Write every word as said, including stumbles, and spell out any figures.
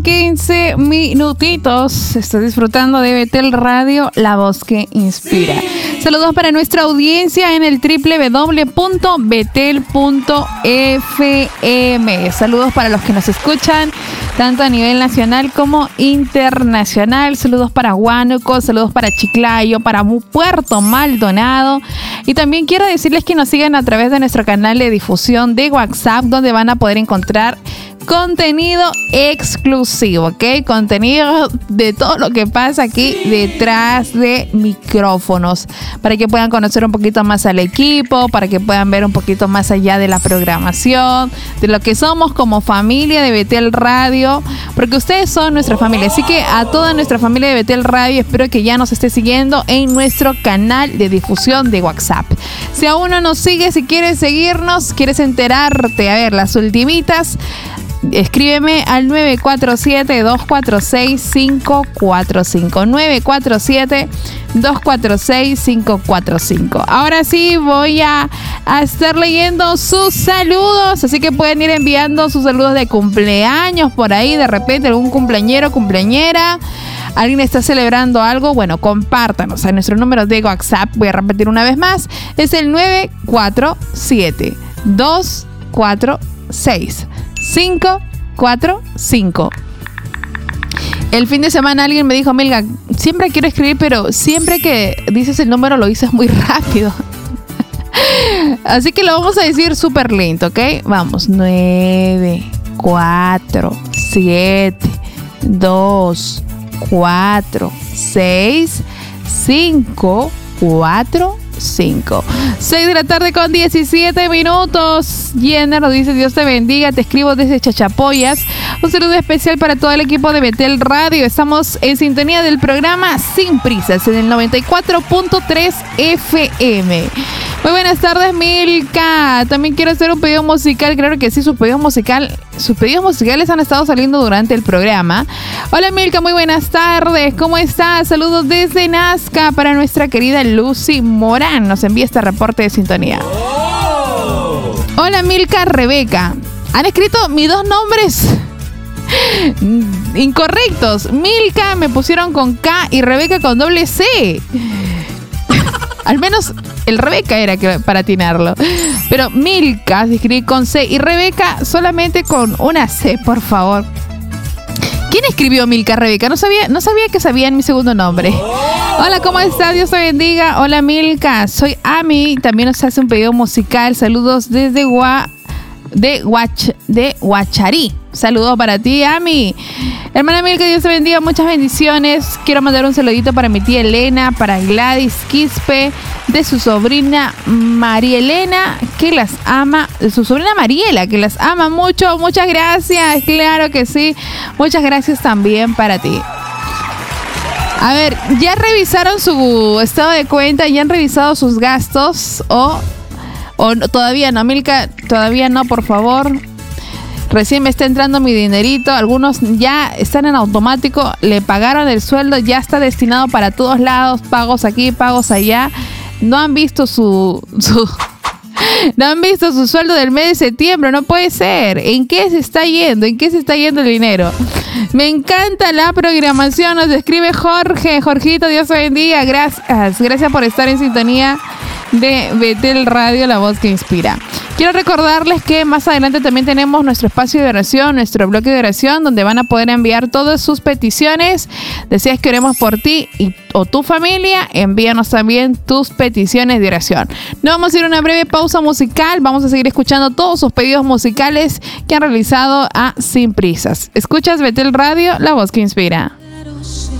quince minutitos. Estás disfrutando de Betel Radio, la voz que inspira. Saludos para nuestra audiencia en el doble u doble u doble u punto betel punto efe eme. Saludos para los que nos escuchan tanto a nivel nacional como internacional. Saludos para Huánuco, saludos para Chiclayo, para Puerto Maldonado. Y también quiero decirles que nos sigan a través de nuestro canal de difusión de WhatsApp, donde van a poder encontrar contenido exclusivo, ¿ok? Contenido de todo lo que pasa aquí detrás de micrófonos, para que puedan conocer un poquito más al equipo, para que puedan ver un poquito más allá de la programación, de lo que somos como familia de Betel Radio, porque ustedes son nuestra familia. Así que a toda nuestra familia de Betel Radio, espero que ya nos esté siguiendo en nuestro canal de difusión de WhatsApp. Si aún no nos sigue, si quieres seguirnos, quieres enterarte, a ver, las ultimitas, escríbeme al nueve cuatro siete, dos cuatro seis, cinco cuatro cinco. nueve cuatro siete, dos cuatro seis, cinco cuatro cinco. Ahora sí voy a, a estar leyendo sus saludos, así que pueden ir enviando sus saludos de cumpleaños por ahí, de repente algún cumpleañero, cumpleañera. ¿Alguien está celebrando algo? Bueno, compártanos a nuestro número de WhatsApp. Voy a repetir una vez más. Es el nueve cuatro siete, dos cuatro seis, cinco cuatro cinco. El fin de semana alguien me dijo: Milka, siempre quiero escribir, pero siempre que dices el número lo dices muy rápido. Así que lo vamos a decir súper lento, ¿ok? Vamos. nueve cuatro siete, dos cuatro seis, cinco cuatro cinco. seis de la tarde con diecisiete minutos. Jenner nos dice: Dios te bendiga, te escribo desde Chachapoyas. Un saludo especial para todo el equipo de Betel Radio. Estamos en sintonía del programa Sin Prisas en el noventa y cuatro punto tres efe eme. Muy buenas tardes, Milka. También quiero hacer un pedido musical. Claro que sí, sus pedidos musical, sus pedidos musicales han estado saliendo durante el programa. Hola, Milka, muy buenas tardes. ¿Cómo estás? Saludos desde Nazca para nuestra querida Lucy Morán. Nos envía este reporte de sintonía. Oh. Hola, Milka, Rebeca. Han escrito mis dos nombres incorrectos. Milka me pusieron con K y Rebeca con doble C. Al menos el Rebeca era que, para atinarlo. Pero Milka se escribe con C y Rebeca solamente con una C, por favor. ¿Quién escribió Milka Rebeca? No sabía, no sabía que sabían mi segundo nombre. Hola, ¿cómo estás? Dios te bendiga. Hola, Milka. Soy Ami. También nos hace un pedido musical. Saludos desde Gua, de, Guach, de Guacharí. Saludos para ti, Ami. Hermana Milka, Dios te bendiga, muchas bendiciones. Quiero mandar un saludito para mi tía Elena, para Gladys Quispe, de su sobrina María Elena, que las ama, de su sobrina Mariela, que las ama mucho. Muchas gracias, claro que sí. Muchas gracias también para ti. A ver, ¿ya revisaron su estado de cuenta? ¿Ya han revisado sus gastos? ¿O, o todavía no, Milka? Todavía no, por favor. Recién me está entrando mi dinerito. Algunos ya están en automático. Le pagaron el sueldo. Ya está destinado para todos lados. Pagos aquí, pagos allá. No han visto su... su no han visto su sueldo del mes de septiembre. No puede ser. ¿En qué se está yendo? ¿En qué se está yendo el dinero? Me encanta la programación. Nos escribe Jorge. Jorgito, Dios te bendiga. Gracias. Gracias por estar en sintonía de Betel Radio, la voz que inspira. Quiero recordarles que más adelante también tenemos nuestro espacio de oración, nuestro bloque de oración, donde van a poder enviar todas sus peticiones. Deseas que oremos por ti y, o tu familia, envíanos también tus peticiones de oración. Nos vamos a ir a una breve pausa musical. Vamos a seguir escuchando todos sus pedidos musicales que han realizado a Sin Prisas. Escuchas Betel Radio, la voz que inspira.